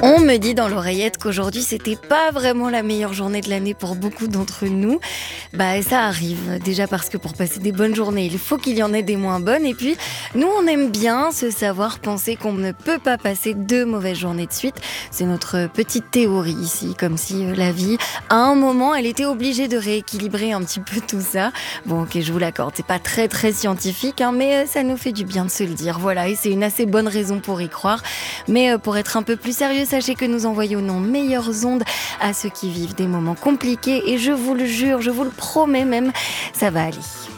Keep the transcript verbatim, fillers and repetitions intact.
On me dit dans l'oreillette qu'aujourd'hui c'était pas vraiment la meilleure journée de l'année pour beaucoup d'entre nous. Bah ça arrive, déjà parce que pour passer des bonnes journées, il faut qu'il y en ait des moins bonnes. Et puis nous on aime bien se savoir penser qu'on ne peut pas passer deux mauvaises journées de suite. C'est notre petite théorie ici, comme si euh, la vie, à un moment, elle était obligée de rééquilibrer un petit peu tout ça. Bon ok, je vous l'accorde, c'est pas très très scientifique, hein, mais euh, ça nous fait du bien de se le dire. Voilà, et c'est une assez bonne raison pour y croire. Mais euh, pour être un peu plus sérieux, sachez que nous envoyons nos meilleures ondes à ceux qui vivent des moments compliqués et je vous le jure, je vous le promets même, ça va aller.